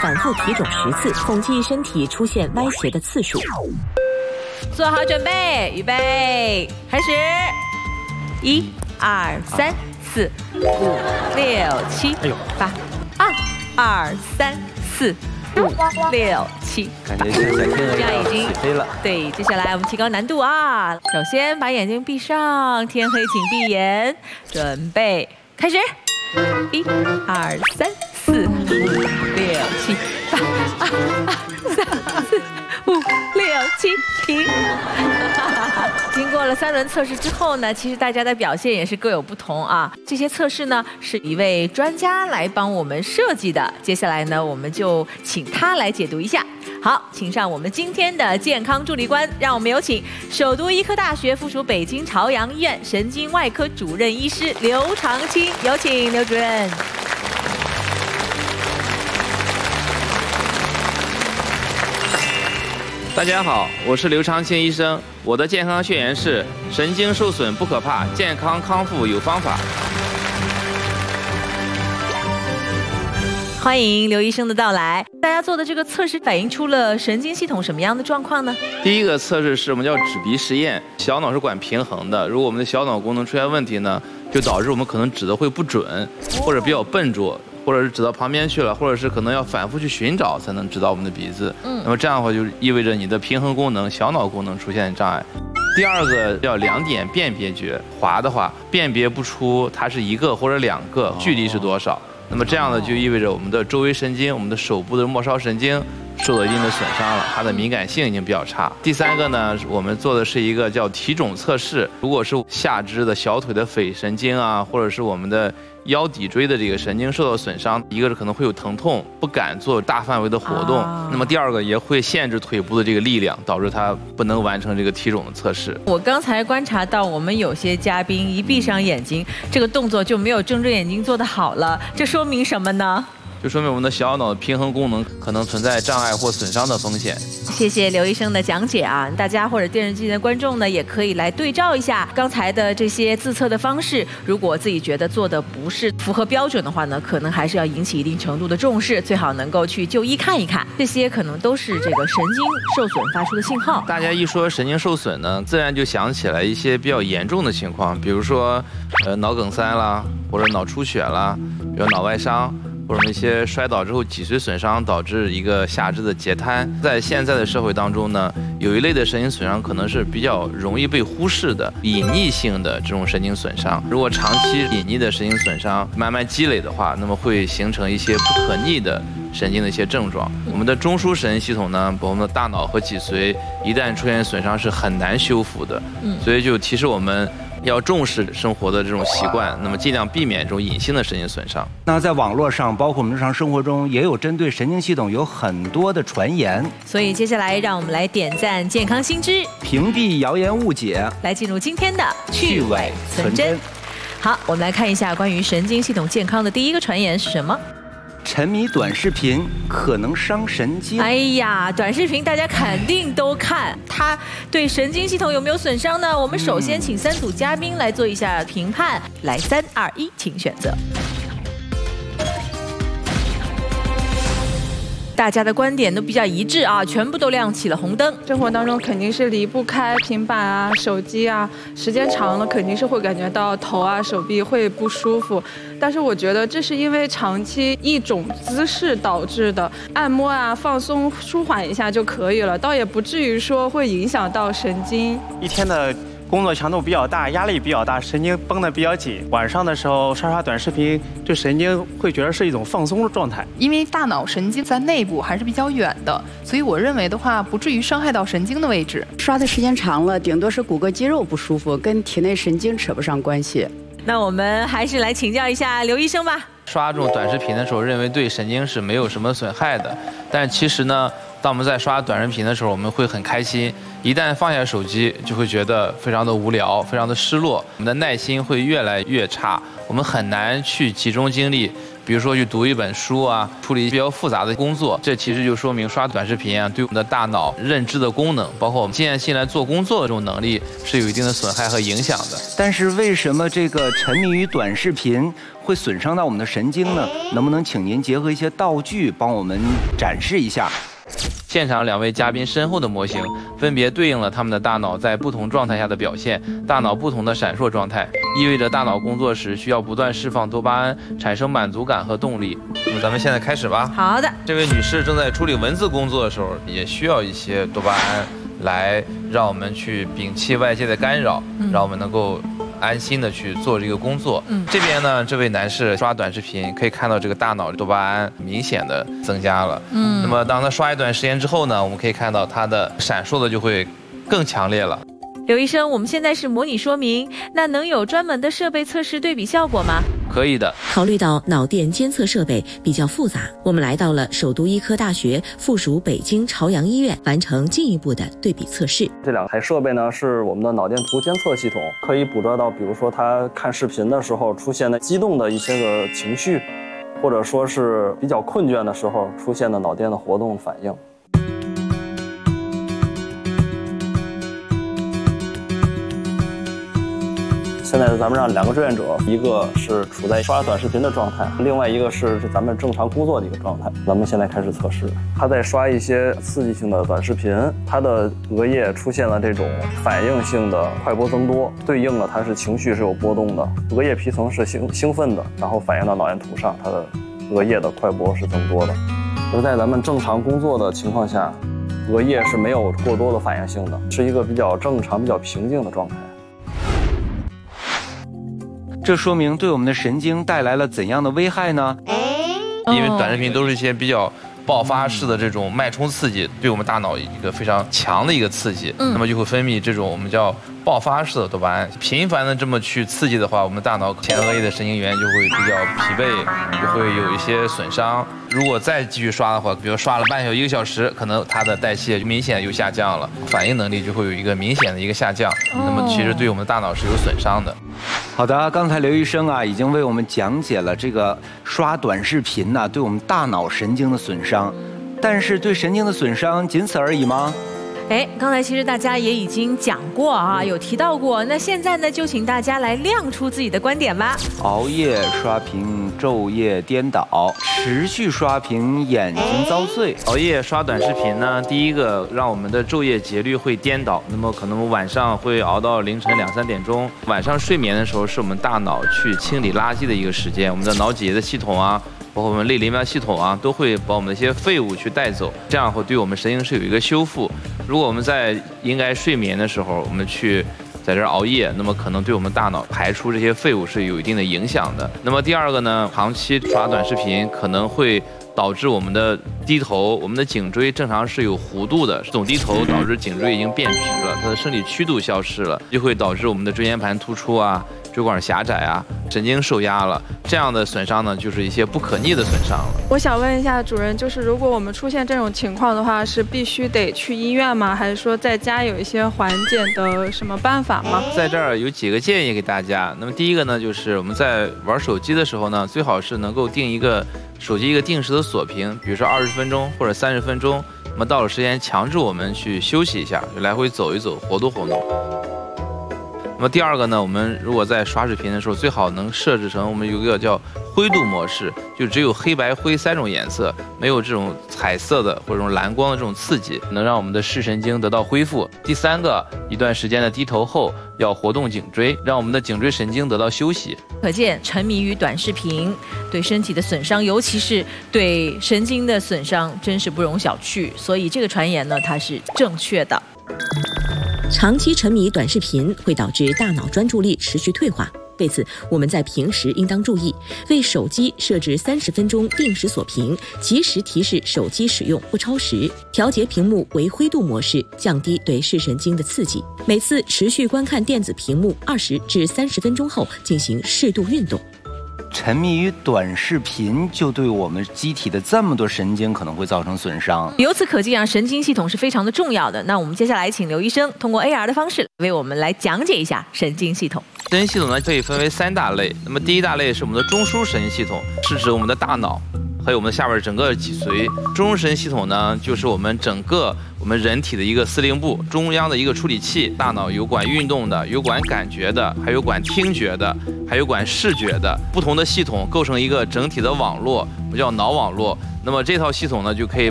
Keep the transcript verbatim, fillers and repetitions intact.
反复提踵十次，统计身体出现歪斜的次数。 做好准备，预备，开始！一、二、三、四、五、六、七、八，二、二、三、四、五、六、七。 感觉现在天鹅这样已经起飞了。 对，接下来我们提高难度啊！首先把眼睛闭上，天黑请闭眼，准备开始！一、二、三、四、五、六、七、八，二、二、三、四、五、六、七，停。经过了三轮测试之后呢，其实大家的表现也是各有不同啊。这些测试呢，是一位专家来帮我们设计的。接下来呢，我们就请他来解读一下。好，请上我们今天的健康助理官，让我们有请首都医科大学附属北京朝阳医院神经外科主任医师刘长青，有请刘主任。 大家好，我是刘长青医生。我的健康宣言是：神经受损不可怕，健康康复有方法。 欢迎刘医生的到来。大家做的这个测试反映出了神经系统什么样的状况呢？ 第一个测试是我们叫指鼻实验，小脑是管平衡的。如果我们的小脑功能出现问题呢，就导致我们可能指的会不准，或者比较笨拙，或者是指到旁边去了，或者是可能要反复去寻找才能指到我们的鼻子。嗯，那么这样的话就意味着你的平衡功能、小脑功能出现障碍。第二个叫两点辨别觉，滑的话辨别不出它是一个或者两个，距离是多少。那么这样呢，就意味着我们的周围神经，我们的手部的末梢神经受到一定的损伤了，它的敏感性已经比较差。第三个呢，我们做的是一个叫体踵测试，如果是下肢的小腿的腓神经啊，或者是我们的腰骶椎的这个神经受到损伤，一个是可能会有疼痛，不敢做大范围的活动。啊、那么第二个也会限制腿部的这个力量，导致它不能完成这个体踵的测试。 我刚才观察到，我们有些嘉宾一闭上眼睛，这个动作就没有睁着眼睛做得好了，这说明什么呢？ 就说明我们的小脑的平衡功能可能存在障碍或损伤的风险。 谢谢刘医生的讲解啊！大家或者电视机前的观众呢，也可以来对照一下刚才的这些自测的方式。如果自己觉得做的不是符合标准的话呢，可能还是要引起一定程度的重视，最好能够去就医看一看。这些可能都是这个神经受损发出的信号。 大家一说神经受损呢，自然就想起来一些比较严重的情况，比如说呃脑梗塞啦，或者脑出血啦，比如脑外伤。或者那些摔倒之后脊髓损伤导致一个下肢的截瘫，在现在的社会当中呢，有一类的神经损伤可能是比较容易被忽视的隐匿性的这种神经损伤。如果长期隐匿的神经损伤慢慢积累的话，那么会形成一些不可逆的神经的一些症状。我们的中枢神经系统呢，我们的大脑和脊髓一旦出现损伤是很难修复的，所以就提示我们要重视生活的这种习惯，那么尽量避免这种隐性的神经损伤。 那在网络上，包括我们日常生活中，也有针对神经系统有很多的传言。 所以接下来让我们来点赞健康新知， 屏蔽谣言误解， 来进入今天的去伪存真。好，我们来看一下关于神经系统健康的第一个传言是什么？ 沉迷短视频可能伤神经。 哎呀，短视频大家肯定都看，它对神经系统有没有损伤呢？我们首先请三组嘉宾来做一下评判。来，三二一，请选择。大家的观点都比较一致啊，全部都亮起了红灯。 生活当中肯定是离不开平板啊、手机啊，时间长了肯定是会感觉到头啊、手臂会不舒服。但是我觉得这是因为长期一种姿势导致的，按摩啊、放松、舒缓一下就可以了，倒也不至于说会影响到神经。 一天的工作强度比较大，压力比较大，神经绷得比较紧。晚上的时候刷刷短视频，对神经会觉得是一种放松的状态。 因为大脑神经在内部还是比较远的，所以我认为的话，不至于伤害到神经的位置。 刷的时间长了，顶多是骨骼肌肉不舒服，跟体内神经扯不上关系。 那我们还是来请教一下刘医生吧。 刷这种短视频的时候，认为对神经是没有什么损害的，但其实呢，当我们在刷短视频的时候，我们会很开心。一旦放下手机，就会觉得非常的无聊，非常的失落，我们的耐心会越来越差，我们很难去集中精力比如说去读一本书啊，处理比较复杂的工作，这其实就说明刷短视频啊，对我们的大脑认知的功能，包括我们静下心来做工作的这种能力，是有一定的损害和影响的。 但是为什么这个沉迷于短视频会损伤到我们的神经呢？能不能请您结合一些道具帮我们展示一下？ 现场两位嘉宾身后的模型，分别对应了他们的大脑在不同状态下的表现，大脑不同的闪烁状态，意味着大脑工作时需要不断释放多巴胺，产生满足感和动力。那么咱们现在开始吧。 好的。 这位女士正在处理文字工作的时候，也需要一些多巴胺来让我们去摒弃外界的干扰，嗯、让我们能够安心的去做这个工作。嗯，这边呢，这位男士刷短视频，可以看到这个大脑多巴胺明显的增加了。嗯，那么当他刷一段时间之后呢，我们可以看到他的闪烁的就会更强烈了。 刘医生，我们现在是模拟说明，那能有专门的设备测试对比效果吗？ 可以的。 考虑到脑电监测设备比较复杂，我们来到了首都医科大学附属北京朝阳医院，完成进一步的对比测试。 这两台设备呢，是我们的脑电图监测系统，可以捕捉到，比如说他看视频的时候出现的激动的一些个情绪，或者说是比较困倦的时候出现的脑电的活动反应。现在咱们让两个志愿者，一个是处在刷短视频的状态，另外一个是咱们正常工作的一个状态。咱们现在开始测试，他在刷一些刺激性的短视频，他的额叶出现了这种反应性的快波增多，对应了他是情绪是有波动的，额叶皮层是兴兴奋的，然后反映到脑电图上，他的额叶的快波是增多的。而在咱们正常工作的情况下，额叶是没有过多的反应性的，是一个比较正常、比较平静的状态。 这说明对我们的神经带来了怎样的危害呢？ 因为短视频都是一些比较爆发式的这种脉冲刺激，对我们大脑一个非常强的一个刺激，嗯、那么就会分泌这种我们叫爆发式的多巴胺。频繁的这么去刺激的话，我们大脑前额叶的神经元就会比较疲惫，就会有一些损伤。如果再继续刷的话，比如刷了半小时、一个小时，可能它的代谢就明显又下降了，反应能力就会有一个明显的一个下降。哦、那么其实对我们的大脑是有损伤的。 好的，刚才刘医生啊已经为我们讲解了这个刷短视频呢、啊、对我们大脑神经的损伤，但是对神经的损伤仅此而已吗？ 哎，刚才其实大家也已经讲过啊，有提到过。那现在呢，就请大家来亮出自己的观点吧。 熬夜刷屏，昼夜颠倒，持续刷屏，眼睛遭罪。 熬夜刷短视频呢，第一个让我们的昼夜节律会颠倒，那么可能晚上会熬到凌晨两三点钟。晚上睡眠的时候，是我们大脑去清理垃圾的一个时间，我们的脑脊液的系统啊。包括我们类淋巴系统啊，都会把我们的一些废物去带走，这样会对我们神经是有一个修复。如果我们在应该睡眠的时候，我们去在这儿熬夜，那么可能对我们大脑排出这些废物是有一定的影响的。那么第二个呢，长期刷短视频可能会导致我们的低头，我们的颈椎正常是有弧度的，总低头导致颈椎已经变直了，它的生理曲度消失了，就会导致我们的椎间盘突出啊。椎管狭窄啊，神经受压了，这样的损伤呢，就是一些不可逆的损伤了。 我想问一下主任，就是如果我们出现这种情况的话，是必须得去医院吗？还是说在家有一些缓解的什么办法吗？ 在这儿有几个建议给大家。那么第一个呢，就是我们在玩手机的时候呢，最好是能够定一个手机一个定时的锁屏，比如说二十分钟或者三十分钟。那么到了时间，强制我们去休息一下，就来回走一走，活动活动。那么第二个呢，我们如果在刷视频的时候，最好能设置成我们有一个叫灰度模式，就只有黑白灰三种颜色，没有这种彩色的或者这种蓝光的这种刺激，能让我们的视神经得到恢复。第三个，一段时间的低头后要活动颈椎，让我们的颈椎神经得到休息。 可见沉迷于短视频对身体的损伤，尤其是对神经的损伤，真是不容小觑。所以这个传言呢，它是正确的。 长期沉迷短视频会导致大脑专注力持续退化，为此我们在平时应当注意，为手机设置三十分钟定时锁屏，及时提示手机使用不超时，调节屏幕为灰度模式，降低对视神经的刺激。每次持续观看电子屏幕二十至三十分钟后，进行适度运动。 沉迷于短视频就对我们机体的这么多神经可能会造成损伤。 由此可见啊，神经系统是非常的重要的。那我们接下来请刘医生通过 A R 的方式为我们来讲解一下神经系统。 神经系统呢可以分为三大类。那么第一大类是我们的中枢神经系统，是指我们的大脑，还有我们下边整个脊髓。中枢神经系统呢，就是我们整个我们人体的一个司令部，中央的一个处理器。大脑有管运动的，有管感觉的，还有管听觉的，还有管视觉的，不同的系统构成一个整体的网络，我们叫脑网络。那么这套系统呢，就可以